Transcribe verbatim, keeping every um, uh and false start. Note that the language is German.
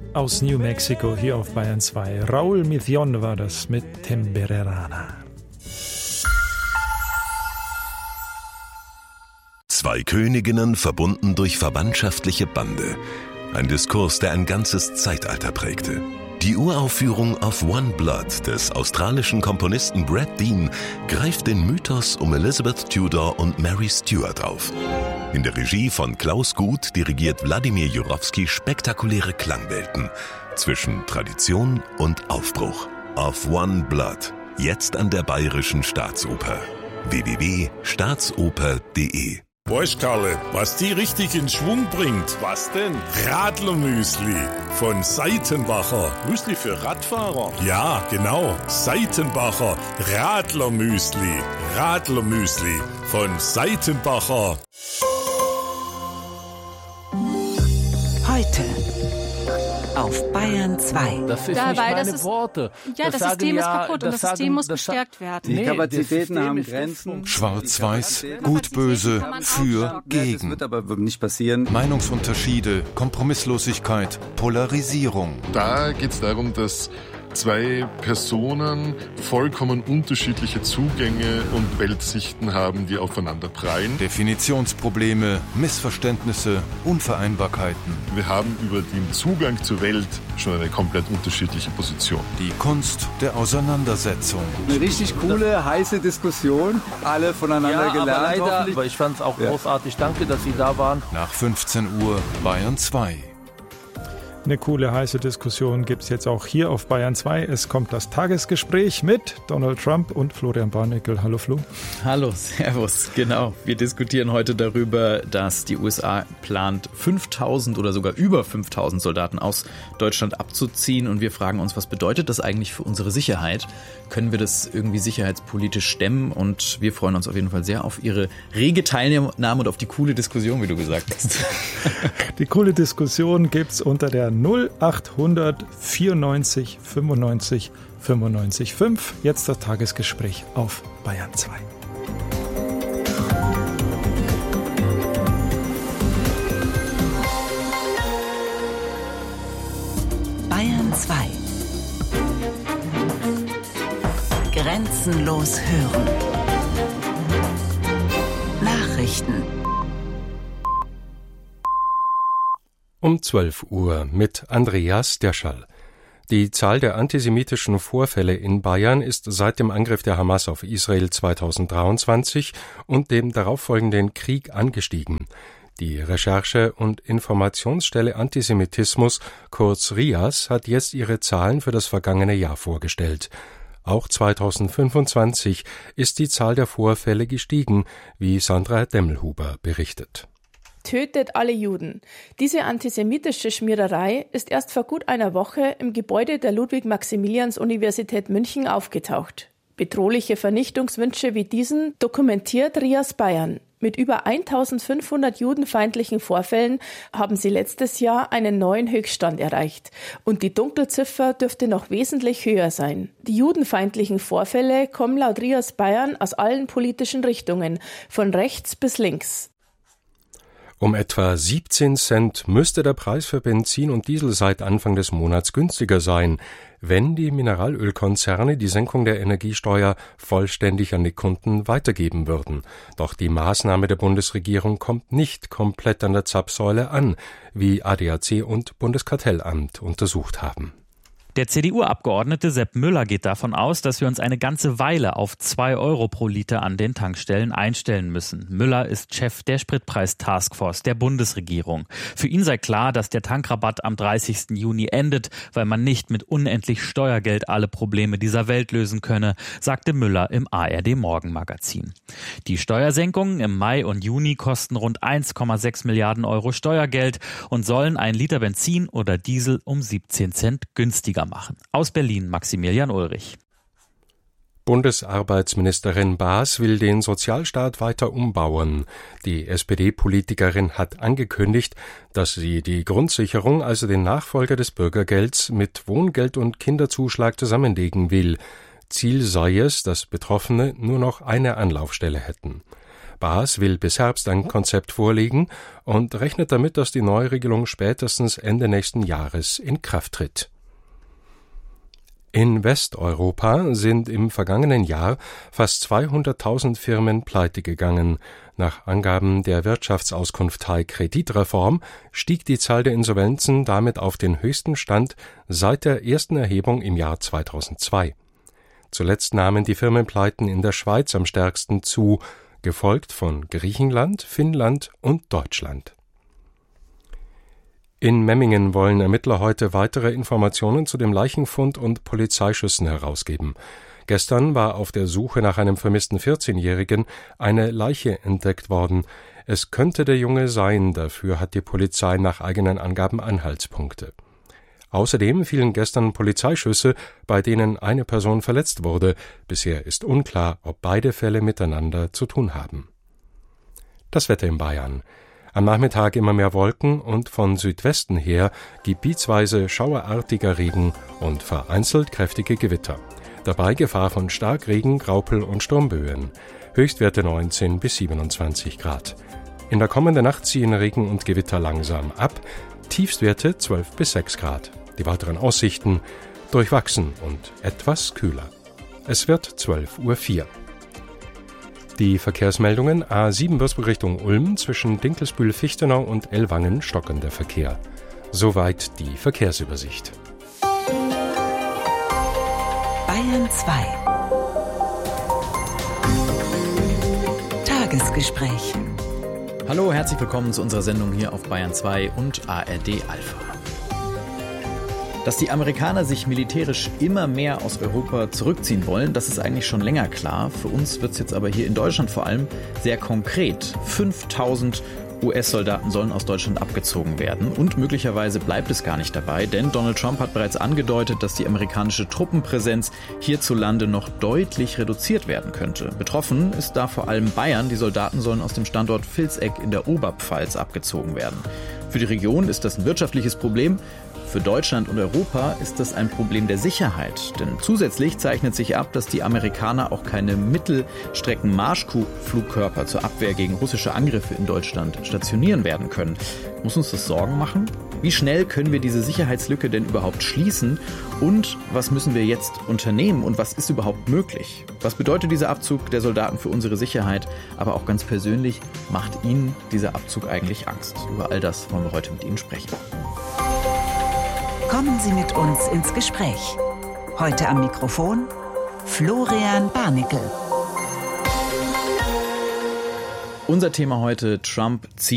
aus New Mexico hier auf Bayern zwei. Raúl Mizion war das mit Tempererana. Zwei Königinnen verbunden durch verwandtschaftliche Bande. Ein Diskurs, der ein ganzes Zeitalter prägte. Die Uraufführung of One Blood des australischen Komponisten Brad Dean greift den Mythos um Elizabeth Tudor und Mary Stuart auf. In der Regie von Klaus Guth dirigiert Wladimir Jurowski spektakuläre Klangwelten zwischen Tradition und Aufbruch. Of One Blood, jetzt an der Bayerischen Staatsoper. w w w punkt staatsoper punkt d e Weißt Karle, was die richtig in Schwung bringt? Was denn? Radlermüsli von Seitenbacher. Müsli für Radfahrer? Ja, genau. Seitenbacher Radlermüsli. Radlermüsli von Seitenbacher. Heute auf Bayern zwei. Das ist Ja, nicht weil meine das ist, Worte. Ja, das, das System ja, ist kaputt und das sagen, System muss das gestärkt werden. Die Nee, Kapazitäten das haben System Grenzen. Schwarz-Weiß, gut, böse, für, Ja, das gegen. wird aber nicht passieren. Meinungsunterschiede, Kompromisslosigkeit, Polarisierung. Da geht es darum, dass zwei Personen vollkommen unterschiedliche Zugänge und Weltsichten haben, die aufeinander prallen. Definitionsprobleme, Missverständnisse, Unvereinbarkeiten. Wir haben über den Zugang zur Welt schon eine komplett unterschiedliche Position. Die Kunst der Auseinandersetzung. Eine richtig coole, heiße Diskussion. Alle voneinander Ja, gelernt. aber leider, hoffentlich. aber ich fand es auch Ja. großartig. Danke, dass Sie da waren. Nach fünfzehn Uhr Bayern zwei. Eine coole, heiße Diskussion gibt es jetzt auch hier auf Bayern zwei. Es kommt das Tagesgespräch mit Donald Trump und Florian Barnickel. Hallo Flo. Hallo, servus. Genau, wir diskutieren heute darüber, dass die U S A plant, fünftausend oder sogar über fünftausend Soldaten aus Deutschland abzuziehen. Und wir fragen uns, was bedeutet das eigentlich für unsere Sicherheit? Können wir das irgendwie sicherheitspolitisch stemmen? Und wir freuen uns auf jeden Fall sehr auf Ihre rege Teilnahme und auf die coole Diskussion, wie du gesagt hast. Die coole Diskussion gibt's unter der null achthundert vierundneunzig fünfundneunzig fünfundneunzig fünf. Jetzt das Tagesgespräch auf Bayern zwei. Bayern zwei. Grenzenlos hören. Nachrichten. Um zwölf Uhr mit Andreas Derschall. Die Zahl der antisemitischen Vorfälle in Bayern ist seit dem Angriff der Hamas auf Israel zweitausenddreiundzwanzig und dem darauffolgenden Krieg angestiegen. Die Recherche- und Informationsstelle Antisemitismus, kurz R I A S, hat jetzt ihre Zahlen für das vergangene Jahr vorgestellt. Auch zweitausendfünfundzwanzig ist die Zahl der Vorfälle gestiegen, wie Sandra Demmelhuber berichtet. Tötet alle Juden. Diese antisemitische Schmiererei ist erst vor gut einer Woche im Gebäude der Ludwig-Maximilians-Universität München aufgetaucht. Bedrohliche Vernichtungswünsche wie diesen dokumentiert R I A S Bayern. Mit über eintausendfünfhundert judenfeindlichen Vorfällen haben sie letztes Jahr einen neuen Höchststand erreicht. Und die Dunkelziffer dürfte noch wesentlich höher sein. Die judenfeindlichen Vorfälle kommen laut R I A S Bayern aus allen politischen Richtungen, von rechts bis links. Um etwa siebzehn Cent müsste der Preis für Benzin und Diesel seit Anfang des Monats günstiger sein, wenn die Mineralölkonzerne die Senkung der Energiesteuer vollständig an die Kunden weitergeben würden. Doch die Maßnahme der Bundesregierung kommt nicht komplett an der Zapfsäule an, wie A D A C und Bundeskartellamt untersucht haben. Der C D U-Abgeordnete Sepp Müller geht davon aus, dass wir uns eine ganze Weile auf zwei Euro pro Liter an den Tankstellen einstellen müssen. Müller ist Chef der Spritpreis-Taskforce der Bundesregierung. Für ihn sei klar, dass der Tankrabatt am dreißigsten Juni endet, weil man nicht mit unendlich Steuergeld alle Probleme dieser Welt lösen könne, sagte Müller im A R D-Morgenmagazin. Die Steuersenkungen im Mai und Juni kosten rund eins Komma sechs Milliarden Euro Steuergeld und sollen ein Liter Benzin oder Diesel um siebzehn Cent günstiger machen. Aus Berlin Maximilian Ulrich. Bundesarbeitsministerin Baas will den Sozialstaat weiter umbauen. Die S P D-Politikerin hat angekündigt, dass sie die Grundsicherung, also den Nachfolger des Bürgergelds, mit Wohngeld und Kinderzuschlag zusammenlegen will. Ziel sei es, dass Betroffene nur noch eine Anlaufstelle hätten. Baas will bis Herbst ein Konzept vorlegen und rechnet damit, dass die Neuregelung spätestens Ende nächsten Jahres in Kraft tritt. In Westeuropa sind im vergangenen Jahr fast zweihunderttausend Firmen pleite gegangen. Nach Angaben der Wirtschaftsauskunftei Kreditreform stieg die Zahl der Insolvenzen damit auf den höchsten Stand seit der ersten Erhebung im Jahr zweitausendzwei. Zuletzt nahmen die Firmenpleiten in der Schweiz am stärksten zu, gefolgt von Griechenland, Finnland und Deutschland. In Memmingen wollen Ermittler heute weitere Informationen zu dem Leichenfund und Polizeischüssen herausgeben. Gestern war auf der Suche nach einem vermissten vierzehnjährigen eine Leiche entdeckt worden. Es könnte der Junge sein, dafür hat die Polizei nach eigenen Angaben Anhaltspunkte. Außerdem fielen gestern Polizeischüsse, bei denen eine Person verletzt wurde. Bisher ist unklar, ob beide Fälle miteinander zu tun haben. Das Wetter in Bayern. Am Nachmittag immer mehr Wolken und von Südwesten her gebietsweise schauerartiger Regen und vereinzelt kräftige Gewitter. Dabei Gefahr von Starkregen, Graupel und Sturmböen. Höchstwerte neunzehn bis siebenundzwanzig Grad. In der kommenden Nacht ziehen Regen und Gewitter langsam ab. Tiefstwerte zwölf bis sechs Grad. Die weiteren Aussichten durchwachsen und etwas kühler. Es wird zwölf Uhr vier. Die Verkehrsmeldungen: A sieben Würzburg Richtung Ulm, zwischen Dinkelsbühl-Fichtenau und Ellwangen stockender Verkehr. Soweit die Verkehrsübersicht. Bayern zwei. Tagesgespräch. Hallo, herzlich willkommen zu unserer Sendung hier auf Bayern zwei und A R D Alpha. Dass die Amerikaner sich militärisch immer mehr aus Europa zurückziehen wollen, das ist eigentlich schon länger klar. Für uns wird es jetzt aber hier in Deutschland vor allem sehr konkret. fünftausend U S-Soldaten sollen aus Deutschland abgezogen werden und möglicherweise bleibt es gar nicht dabei, denn Donald Trump hat bereits angedeutet, dass die amerikanische Truppenpräsenz hierzulande noch deutlich reduziert werden könnte. Betroffen ist da vor allem Bayern. Die Soldaten sollen aus dem Standort Vilseck in der Oberpfalz abgezogen werden. Für die Region ist das ein wirtschaftliches Problem. Für Deutschland und Europa ist das ein Problem der Sicherheit, denn zusätzlich zeichnet sich ab, dass die Amerikaner auch keine Mittelstrecken-Marschflugkörper zur Abwehr gegen russische Angriffe in Deutschland stationieren werden können. Muss uns das Sorgen machen? Wie schnell können wir diese Sicherheitslücke denn überhaupt schließen? Und was müssen wir jetzt unternehmen und was ist überhaupt möglich? Was bedeutet dieser Abzug der Soldaten für unsere Sicherheit? Aber auch ganz persönlich, macht Ihnen dieser Abzug eigentlich Angst? Über all das wollen wir heute mit Ihnen sprechen. Kommen Sie mit uns ins Gespräch. Heute am Mikrofon Florian Barnickel. Unser Thema heute: Trump zieht